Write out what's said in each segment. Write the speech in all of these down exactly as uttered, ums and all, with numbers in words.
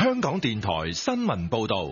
香港電台新聞報道。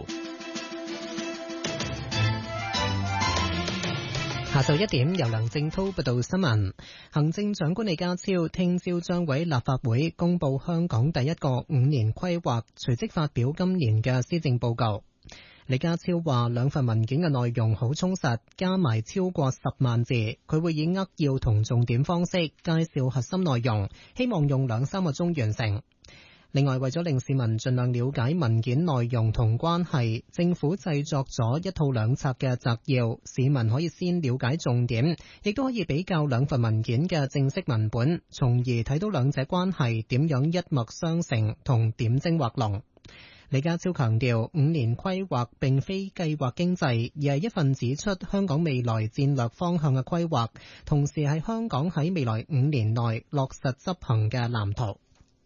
下晝一點，由梁正濤報道新聞。行政長官李家超聽朝將喺立法會公布香港第一個五年規劃，隨即發表今年嘅施政報告。李家超話兩份文件嘅內容好充實，加埋超過十萬字，佢會以扼要同重點方式介紹核心內容，希望用兩三個鐘完成。另外，為咗令市民盡量了解文件內容同關係，政府製作咗一套兩冊嘅摘要，市民可以先了解重點，亦都可以比較兩份文件嘅正式文本，從而睇到兩者關係點樣一脈相承同點睛畫龍。李家超強調，五年規劃並非計劃經濟，而係一份指出香港未來戰略方向嘅規劃，同時係香港喺未來五年內落實執行嘅藍圖。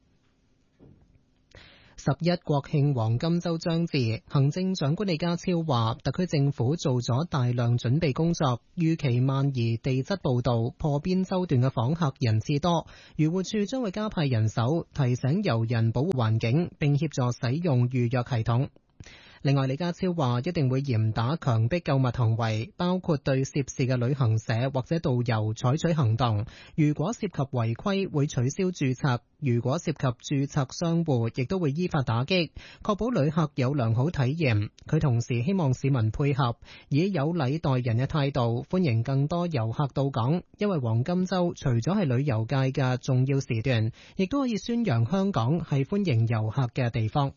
十一國慶黃金週將至，行政長官李家超話，特區政府做咗大量準備工作，預期萬宜地質步道破邊洲段嘅訪客人次多，漁護署將會加派人手提醒遊人保護環境，並協助使用預約系統。另外，李家超話一定會嚴打強迫購物行為，包括對涉事嘅旅行社或者導遊採取行動。如果涉及違規，會取消註冊；如果涉及註冊商戶，亦都會依法打擊，確保旅客有良好體驗。佢同時希望市民配合，以有禮待人嘅態度，歡迎更多遊客到港。因為黃金週除咗係旅遊界嘅重要時段，亦都可以宣揚香港係歡迎遊客嘅地方。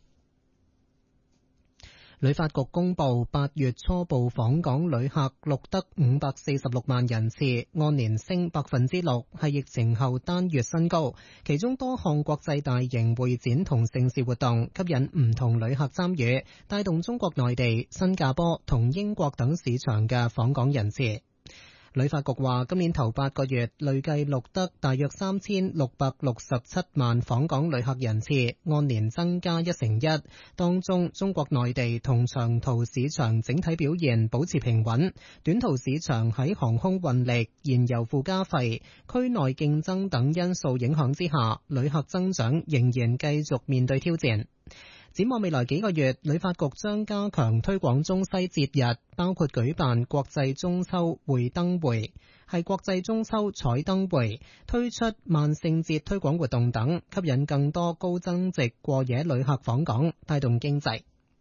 旅發局公布八月初步訪港旅客錄得五百四十六萬人次，按年升百分之六，係疫情後單月新高。其中多項國際大型會展同盛事活動吸引唔同旅客參與，帶動中國內地、新加坡同英國等市場嘅訪港人次。旅發局話，今年頭八個月累計錄得大約三千六百六十七萬訪港旅客人次，按年增加一成一。當中，中國內地同長途市場整體表現保持平穩，短途市場喺航空運力、燃油附加費、區內競爭等因素影響之下，旅客增長仍然繼續面對挑戰。展望未來幾個月，旅發局將加強推廣中西節日，包括舉辦國際中秋會燈會，係國際中秋彩燈會，推出萬聖節推廣活動等，吸引更多高增值過夜旅客訪港，帶動經濟。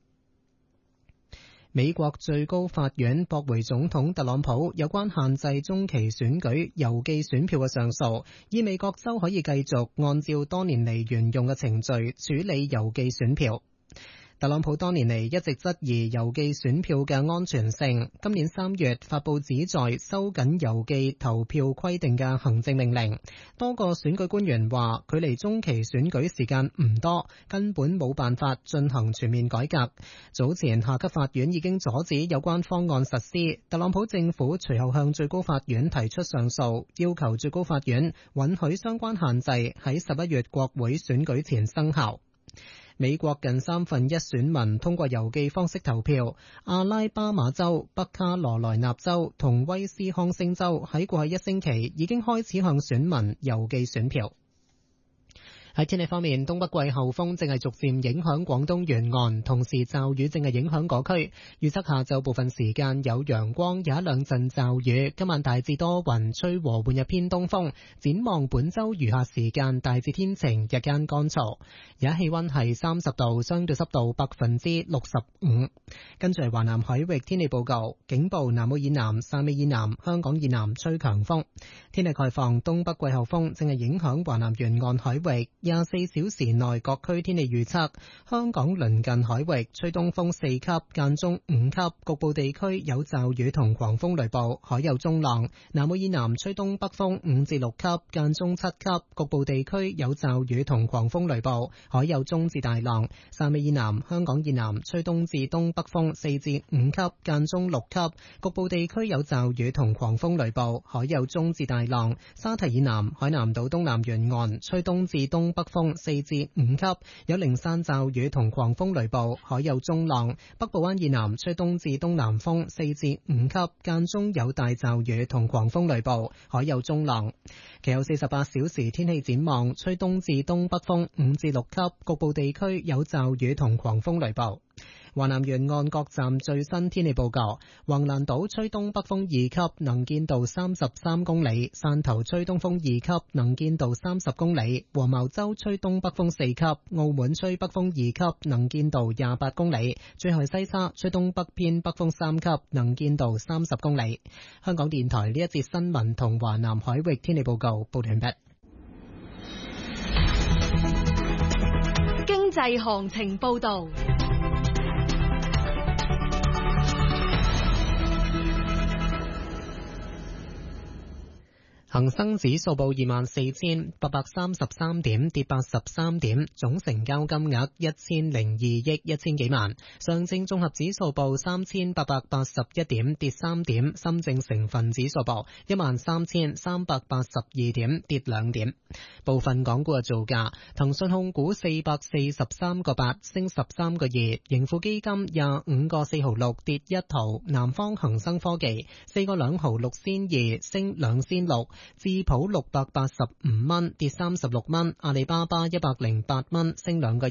美國最高法院駁回總統特朗普有關限制中期選舉郵寄選票嘅上訴，意味各州可以繼續按照多年嚟沿用嘅程序處理郵寄選票。特朗普多年嚟一直質疑郵寄選票嘅安全性，今年三月發佈旨在收緊郵寄投票規定嘅行政命令。多個選舉官員話，距離中期選舉時間唔多，根本冇辦法進行全面改革。早前下級法院已經阻止有關方案實施，特朗普政府隨後向最高法院提出上訴，要求最高法院允許相關限制喺十一月國會選舉前生效。美國近三分一選民通過郵寄方式投票，阿拉巴馬州、北卡羅來納州同威斯康星州喺過去一星期已經開始向選民郵寄選票。喺天氣方面，東北季候風正係逐漸影響廣東沿岸，同時驟雨正係影響嗰區。預測下晝部分時間有陽光，有一兩陣驟雨。今晚大致多雲，吹和緩日偏東風。展望本週餘下時間大致天晴，日間乾燥。而家氣溫係三十度，相對濕度百分之六十五。跟住係華南海域天氣報告，警報南澳以南、汕尾以南、香港以南吹強風。天氣概況，東北季候風正係影響華南沿岸海域。廿四小時內各區天氣預測，香港鄰近海域吹東風四級，間中五級，局部地區有驟雨同狂風雷暴，海有中浪。南澳以南吹東北風五至六級，間中七級，局部地區有驟雨同狂風雷暴，海有中至大浪。汕尾以南、香港以南吹東至東北風四至五級，間中六級，局部地區有驟雨同狂風雷暴，海有中至大浪。沙堤以南、海南島東南沿岸吹東至東東北風四至五級，有零散驟雨同狂風雷暴，海有中浪。北部灣以南吹東至東南風四至五級，間中有大驟雨同狂風雷暴，海有中浪。其後四十八小時天氣展望，吹東至東北風五至六級，局部地區有驟雨同狂風雷暴。華南沿岸各站最新天氣報告：橫瀾島吹東北風二級，能見度三十三公里；汕頭吹東風二級，能見度三十公里；黃茅洲吹東北風四級；澳門吹北風二級，能見度廿八公里；最後西沙吹東北偏北風三級，能見度三十公里。香港電台呢一節新聞同華南海域天氣報告報完畢。 經濟行情報道。 恒生指數報二萬四千八百三十三點，跌八十三點，總成交金額一千零二億一千幾萬。上證綜合指數報三千八百八十一點，跌三點。深證成分指數報一萬三千三百八十二點，跌兩點。部分港股嘅造價：騰訊控股四百四十三個八，升十三個二；盈富基金廿五個四毫六，跌一毫；南方恒生科技四個兩毫六仙二，升兩仙六。智普六百八十五蚊，跌三十六蚊；阿里巴巴一百零八蚊，升兩個